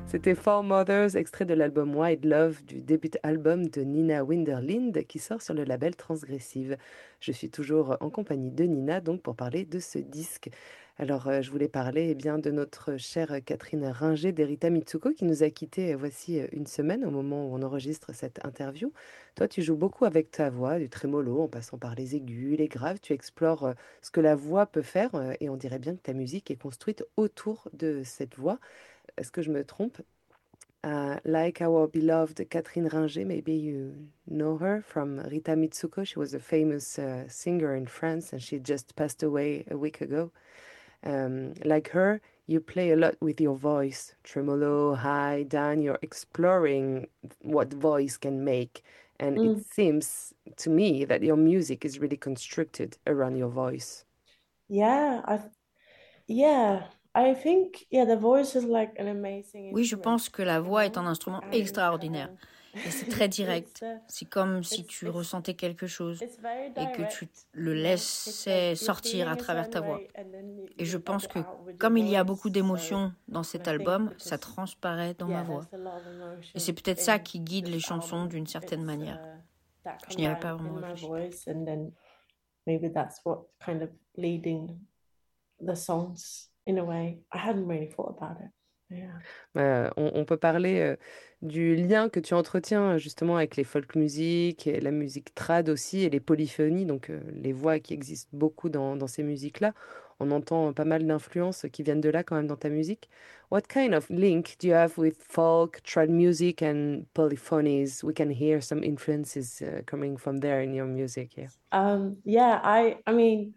C'était Four Mothers, extrait de l'album Wide Love du début album de Nina Winderlind qui sort sur le label Transgressive. Je suis toujours en compagnie de Nina donc pour parler de ce disque. Alors je voulais parler bien de notre chère Catherine Ringer d'Erita Mitsuko qui nous a quittés voici une semaine au moment où on enregistre cette interview. Toi tu joues beaucoup avec ta voix, du trémolo en passant par les aigus, les graves, tu explores ce que la voix peut faire et on dirait bien que ta musique est construite autour de cette voix. Est-ce que je me trompe? Like our beloved Catherine Ringer, maybe you know her from Rita Mitsuko. She was a famous singer in France and she just passed away a week ago. Like her, you play a lot with your voice, tremolo, high, down. You're exploring what voice can make. And it Mm. seems to me that your music is really constructed around your voice. Yeah, yeah, I think the voice is like an amazing Oui, je instrument, pense que la you voix est know, un instrument and extraordinaire et c'est très it's direct. C'est comme si tu it's ressentais quelque chose it's very et que tu direct, le you know. It's like laissais you're sortir à feeling a travers certain ta voix. way and then Et je you let pense it que out with your comme il y a beaucoup voice. So, d'émotions dans and cet I think album, ça because transparaît dans ma voix. there's a lot of Et c'est emotion peut-être ça in qui guide les this chansons album. d'une certaine It's manière. that Je n'y avais pas combined vraiment in my réfléchi. voice, and then maybe that's what kind of leading the songs in a way. I hadn't really thought about it. Yeah. On peut parler du lien que tu entretiens justement avec les folk music et la musique trad aussi et les polyphonies, donc les voix qui existent beaucoup dans ces musiques-là. On entend pas mal d'influences qui viennent de là quand même dans ta musique. What kind of link do you have with folk, trad music and polyphonies? We can hear some influences coming from there in your music here. Yeah, I mean,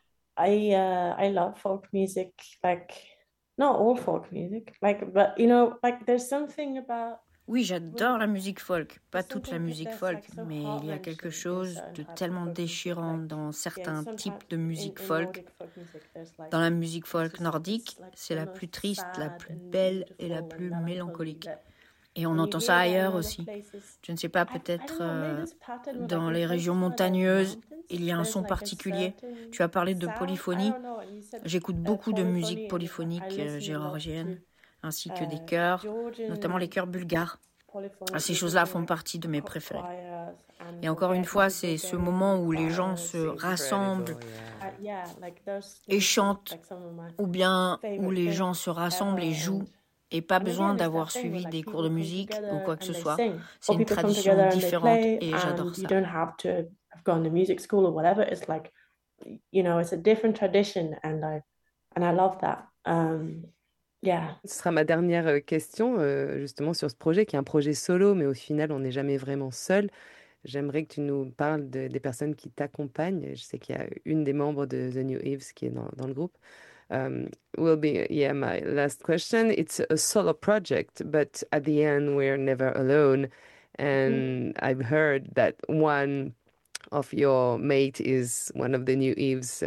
I love folk music, like not all folk music, like, but you know, like there's something about Oui, j'adore la musique folk. Pas there's toute la something musique that's folk, like so mais il y a quelque heart-wrenching in chose certain de types of tellement folk music. déchirant Like, dans yeah, and certains types sometimes de musique in folk. Nordic folk music, there's like Dans la musique it's folk just nordique, it's like c'est the la plus most triste, la sad plus and belle et la beautiful and plus melancholy mélancolique. that, Et on and you entend ça hear that in ailleurs other aussi. places. Je ne sais pas, I peut-être don't know, maybe there's a pattern with like dans in les régions places where there's montagneuses, il mountains, y a un there's son like a particulier. certain Tu as parlé de sound. I polyphonie. don't know. And you said J'écoute beaucoup de musique polyphony, and I polyphonique listened a lot to géorgienne, ainsi que des chœurs, notamment les Georgian chœurs bulgares. polyphonic Ces choses-là music, font like partie de mes préférés. choirs, and Et encore une fois, c'est ce moment Bulgarian où les gens choirs. se rassemblent Yeah, like those et things are chantent, like some of my ou bien où favorite les gens things se rassemblent et ever. jouent, et pas And besoin again, it's d'avoir that thing where suivi like des cours people de come musique ou together quoi que and ce they soit. sing, C'est or une people come tradition together and they différente play, et j'adore and you ça. don't have to have gone to music school or whatever. It's like, you know, it's a different tradition, and I love that. Yeah. Ce sera ma dernière question justement sur ce projet qui est un projet solo, mais au final on n'est jamais vraiment seul. J'aimerais que tu nous parles des personnes qui t'accompagnent. Je sais qu'il y a une des membres de The New Eves qui est dans le groupe. Will be, yeah, my last question. It's a solo project, but at the end, we're never alone. And I've heard that one of your mate is one of the New Eves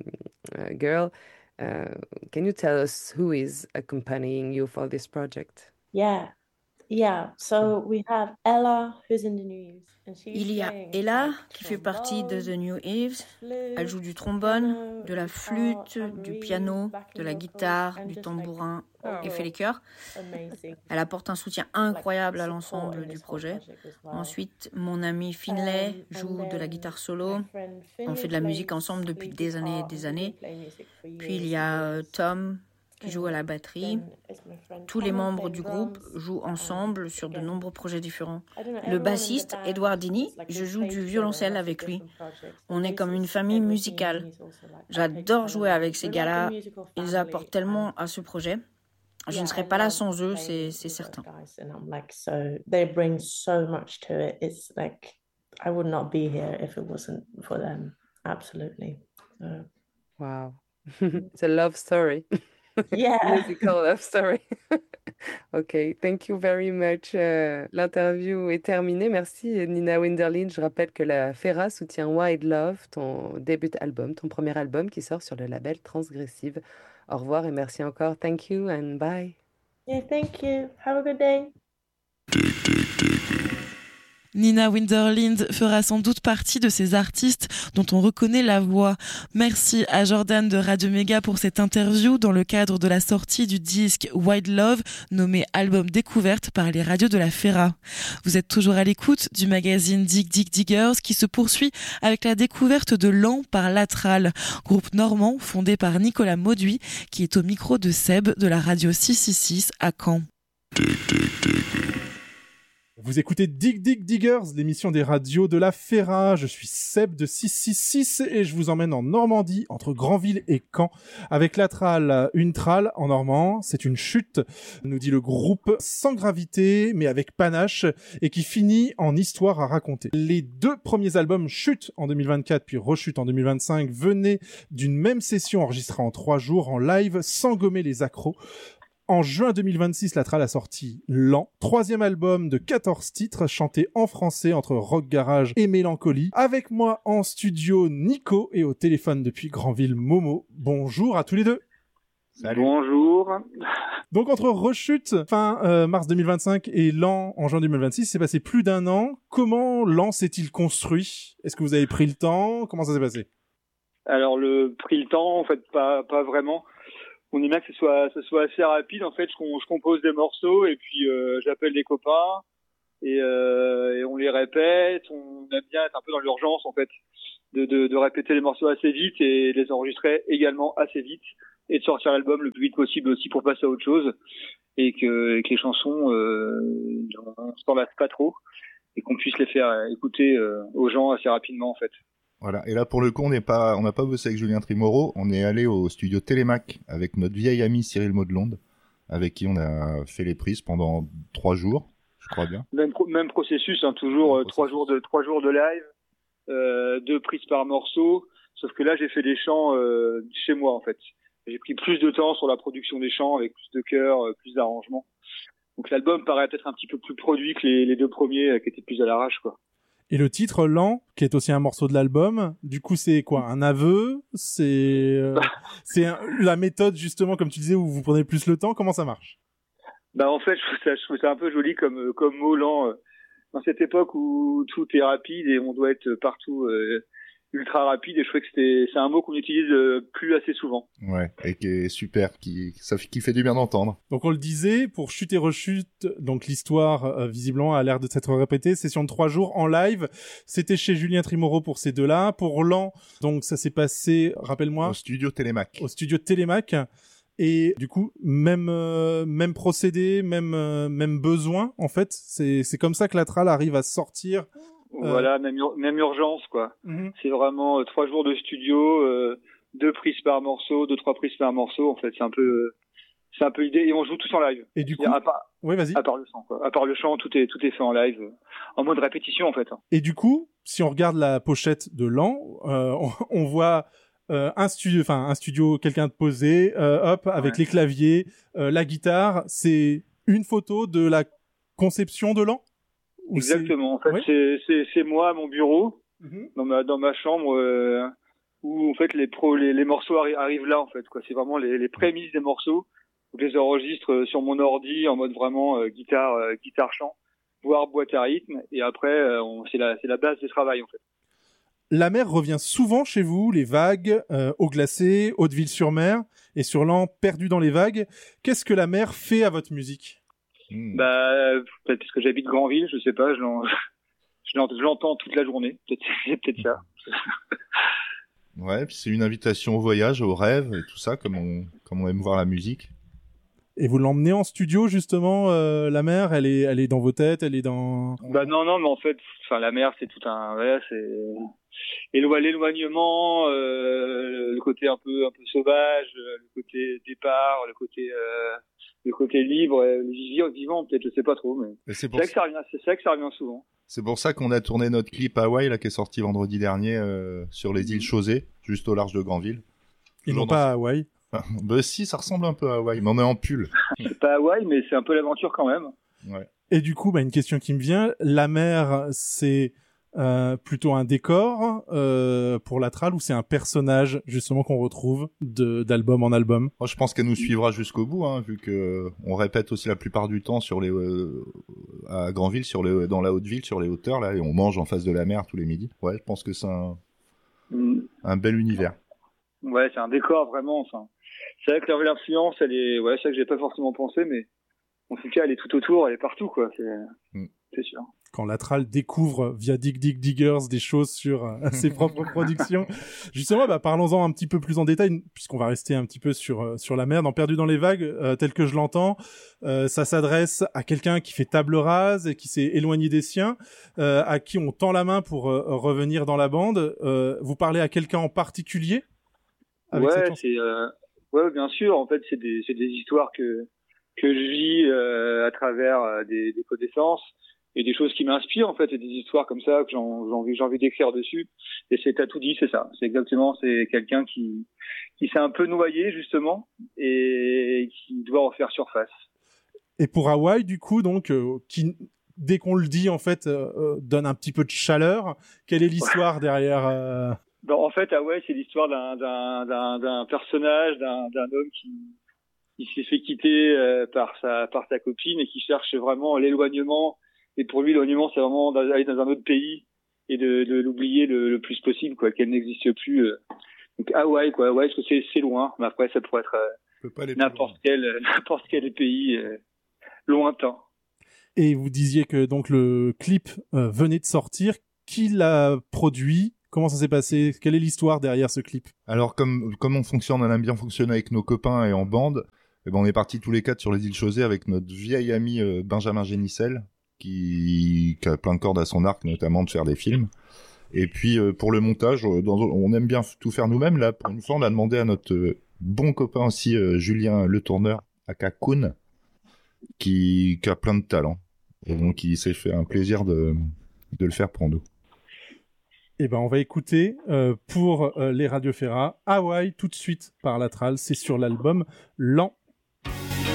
girl. Uh, can you tell us who is accompanying you for this project? Yeah. Yeah, so we have Ella, who's in the news, and she's Il y a playing Ella, like qui fait partie de The trombone, New Eves. Elle joue du flute, trombone, piano, de la guitar, flûte, du tambourine, piano, de backing la vocals, guitare, and du just like tambourin et fait les overall chœurs. amazing Elle apporte un soutien like incroyable à support in l'ensemble du this whole projet. project as well. Ensuite, mon ami Finlay And joue de la then guitare my solo. friend On fait Finley de la musique ensemble plays depuis lead des années et guitar, des and we've been années. playing music for Puis il years y and a years. Tom qui joue à And la batterie. then it's my friend Tous les Thomas membres playing du groupe drums, jouent and ensemble sur de again, nombreux projets différents. I don't know, Le everyone in the bassiste, band, Edouard Dini, it's like je we joue play du together in violoncelle lots of avec lui. different projects. The On est comme une bassist famille Edward Dini, musicale. he's also like I play J'adore together jouer with avec him. ces We're like a gars-là. musical Ils family, apportent and tellement à ce projet. Je ne yeah, serais I pas là love sans eux, playing c'est with those certain. guys, and I'm like, so they bring so much to it. It's like I would not be here if it wasn't for them. Absolutely. So, Wow. It's a love story. yeah. Musical love story. Ok, thank you very much. L'interview est terminée. Merci Nina Winderlin. Je rappelle que la FERA soutient Wild Love, ton début album, ton premier album qui sort sur le label Transgressive. Au revoir et merci encore. Thank you and bye. Yeah, thank you. Have a good day. Nina Winderlind fera sans doute partie de ces artistes dont on reconnaît la voix. Merci à Jordan de Radio Méga pour cette interview dans le cadre de la sortie du disque Wild Love, nommé album découverte par les radios de la Ferra. Vous êtes toujours à l'écoute du magazine Dig Dig Diggers qui se poursuit avec la découverte de Lan par Latral, groupe normand fondé par Nicolas Mauduit qui est au micro de Seb de la radio 666 à Caen. Vous écoutez Dig Dig Diggers, l'émission des radios de la Ferra. Je suis Seb de 666 et je vous emmène en Normandie, entre Granville et Caen, avec la trale. Une trale en normand, c'est une chute, nous dit le groupe, sans gravité, mais avec panache, et qui finit en histoire à raconter. Les 2 premiers albums, Chute en 2024, puis Rechute en 2025, venaient d'une même session enregistrée en 3 jours, en live, sans gommer les accros. En juin 2026, la trale a sorti Lan, 3e album de 14 titres chantés en français entre rock garage et mélancolie. Avec moi en studio, Nico, et au téléphone depuis Granville, Momo. Bonjour à tous les deux. Salut. Bonjour. Donc entre Rechute fin mars 2025 et Lan en juin 2026, c'est passé plus d'1 an. Comment Lan s'est-il construit ? Est-ce que vous avez pris le temps ? Comment ça s'est passé ? Alors pris le temps, en fait, pas vraiment. On aime bien que ce soit assez rapide. En fait, je compose des morceaux et puis j'appelle des copains et on les répète. On aime bien être un peu dans l'urgence, en fait, de répéter les morceaux assez vite et les enregistrer également assez vite et de sortir l'album le plus vite possible aussi pour passer à autre chose et que les chansons on s'en lasse pas trop et qu'on puisse les faire écouter aux gens assez rapidement, en fait. Voilà. Et là, pour le coup, on n'a pas bossé avec Julien Trimoro. On est allé au studio Télémac avec notre vieil ami Cyril Maudelonde, avec qui on a fait les prises pendant 3 jours, je crois bien. Même processus, hein, toujours 3 jours de live, 2 prises par morceau. Sauf que là, j'ai fait des chants chez moi, en fait. J'ai pris plus de temps sur la production des chants, avec plus de chœurs, plus d'arrangements. Donc l'album paraît peut-être un petit peu plus produit que les 2 premiers, qui étaient plus à l'arrache, quoi. Et le titre Lan, qui est aussi un morceau de l'album, du coup c'est quoi, un aveu ? C'est la méthode justement, comme tu disais, où vous prenez plus le temps. Comment ça marche ? Bah en fait, je trouve ça un peu joli comme mot, Lan. Dans cette époque où tout est rapide et on doit être partout ultra rapide, et je trouvais que c'est un mot qu'on utilise plus assez souvent. Ouais, et qui est super, qui fait du bien d'entendre. Donc on le disait, pour Chute et Rechute, donc l'histoire visiblement a l'air de s'être répétée, session de 3 jours en live, c'était chez Julien Trimoro pour ces 2-là. Pour Lan, donc ça s'est passé, rappelle-moi, au studio Télémac. Au studio Télémac. Et du coup, même procédé, même besoin, en fait, c'est comme ça que la trale arrive à sortir. Voilà, même urgence, quoi. Mm-hmm. C'est vraiment 3 jours de studio, 2 prises par morceau, 2-3 prises par morceau. En fait, c'est un peu l'idée. Et on joue tous en live. Et du coup, oui, vas-y. À part le chant, quoi. À part le chant, tout est fait en live, en mode répétition, en fait. Et du coup, si on regarde la pochette de Lan, on voit un studio, quelqu'un de posé, avec les claviers, la guitare. C'est une photo de la conception de Lan. Exactement. En fait, c'est moi à mon bureau, dans ma chambre, où en fait les morceaux arrivent là, en fait, quoi. C'est vraiment les prémices des morceaux. Je les enregistre sur mon ordi en mode vraiment guitare chant, voire boîte à rythme. Et après, c'est la base du travail, en fait. La mer revient souvent chez vous, les vagues, eau glacée, Hauteville-sur-Mer, et sur Lan, perdu dans les vagues. Qu'est-ce que la mer fait à votre musique ? Bah, peut-être parce que j'habite Granville, je sais pas, je l'entends toute la journée. Peut-être ça. Ouais, puis c'est une invitation au voyage, au rêve et tout ça, comme on aime voir la musique. Et vous l'emmenez en studio, justement, la mer, elle est dans vos têtes, elle est dans... Bah non, mais en fait, la mer, c'est tout un, voilà, c'est l'éloignement, le côté un peu sauvage, le côté départ, le côté libre, vivant, peut-être, je sais pas trop, mais c'est vrai que ça revient souvent. C'est pour ça qu'on a tourné notre clip Hawaï, là, qui est sorti vendredi dernier, sur les îles Chausée, juste au large de Granville. Ils n'ont pas à Hawaï. Bah si, ça ressemble un peu à Hawaï, mais on est en pull. C'est pas Hawaï, mais c'est un peu l'aventure quand même. Ouais. Et du coup, une question qui me vient, la mer, c'est plutôt un décor pour l'Atral, ou c'est un personnage justement qu'on retrouve d'album en album? Moi, je pense qu'elle nous suivra jusqu'au bout, hein, vu que on répète aussi la plupart du temps sur les à Granville, dans la Haute-Ville, sur les hauteurs là, et on mange en face de la mer tous les midis. Ouais, je pense que c'est un bel univers. Ouais, c'est un décor vraiment. Enfin, c'est vrai que l'influence, elle est, ouais, c'est vrai que j'ai pas forcément pensé, mais en tout cas, elle est tout autour, elle est partout, quoi. C'est sûr. Quand l'Atral découvre via Dig Dig Diggers des choses sur ses propres productions. Justement, parlons-en un petit peu plus en détail, puisqu'on va rester un petit peu sur la mer. Dans Perdu dans les vagues, tel que je l'entends, ça s'adresse à quelqu'un qui fait table rase et qui s'est éloigné des siens, à qui on tend la main pour revenir dans la bande. Vous parlez à quelqu'un en particulier avec cette chanson? Ouais, bien sûr. En fait, c'est des histoires que je vis à travers des connaissances et des choses qui m'inspirent, en fait, et des histoires comme ça que j'ai envie d'écrire dessus. Et t'as tout dit, c'est ça. C'est quelqu'un qui s'est un peu noyé, justement, et qui doit refaire surface. Et pour Hawaï, du coup, donc, qui, dès qu'on le dit, en fait, donne un petit peu de chaleur. Quelle est l'histoire derrière En fait, Hawaï, c'est l'histoire d'un personnage, d'un homme qui s'est fait quitter par sa copine et qui cherche vraiment l'éloignement. Et pour lui, l'éloignement, c'est vraiment d'aller dans un autre pays et de l'oublier le plus possible, quoi, qu'elle n'existe plus. Donc Hawaï, quoi. Hawaï, parce que c'est loin. Mais après, ça pourrait être n'importe quel pays lointain. Et vous disiez que donc le clip venait de sortir. Qui l'a produit? Comment ça s'est passé? Quelle est l'histoire derrière ce clip? Alors, comme on fonctionne, on aime bien fonctionner avec nos copains et en bande. Et on est partis tous les 4 sur les îles Chausey avec notre vieil ami Benjamin Génissel, qui a plein de cordes à son arc, notamment de faire des films. Et puis pour le montage, on aime bien tout faire nous-mêmes. Là, pour une fois, on a demandé à notre bon copain aussi, Julien Le Tourneur, aka Koun, qui a plein de talent. Et donc, il s'est fait un plaisir de le faire pour nous. Eh ben, on va écouter pour les Radio Ferra Hawaï tout de suite par l'Atral. C'est sur l'album L'An.